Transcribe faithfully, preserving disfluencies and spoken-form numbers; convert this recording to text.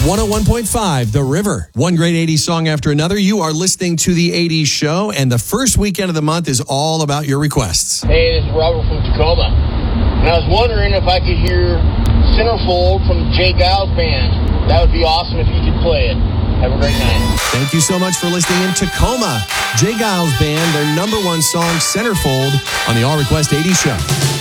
one oh one point five, The River. One great eighties song after another. You are listening to The eighties Show, and the first weekend of the month is all about your requests. Hey, this is Robert from Tacoma. And I was wondering if I could hear Centerfold from Jay Giles Band. That would be awesome if you could play it. Have a great night. Thank you so much for listening in Tacoma. Jay Giles Band, their number one song, Centerfold, on the All Request eighties Show.